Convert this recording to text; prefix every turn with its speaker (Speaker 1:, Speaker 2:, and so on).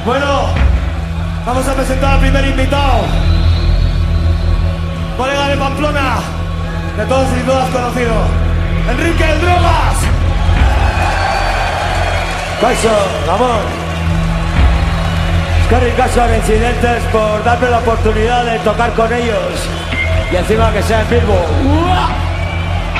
Speaker 1: Bueno, vamos a presentar al primer invitado. Colega de Pamplona, de todos y todas conocido, Enrique el Drogas.
Speaker 2: Caso, Ramón. Eskerrik asko a Reincidentes por darme la oportunidad de tocar con ellos. Y encima que sea en Bilbo. ¡Uah!